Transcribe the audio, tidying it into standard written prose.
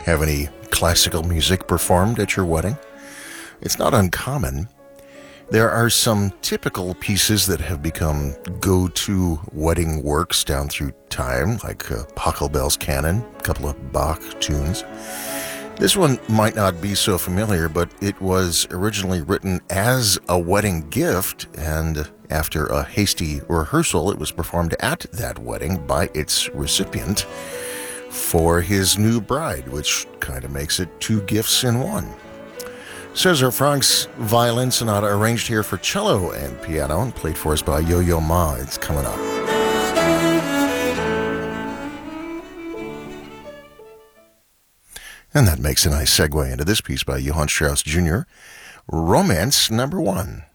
have any classical music performed at your wedding? It's not uncommon. There are some typical pieces that have become go-to wedding works down through time, like Pachelbel's Canon, a couple of Bach tunes. This one might not be so familiar, but it was originally written as a wedding gift, and after a hasty rehearsal, it was performed at that wedding by its recipient for his new bride, which kind of makes it two gifts in one. Cesar Frank's Violin Sonata, arranged here for cello and piano and played for us by Yo-Yo Ma. It's coming up. And that makes a nice segue into this piece by Johann Strauss Jr., Romance Number 1.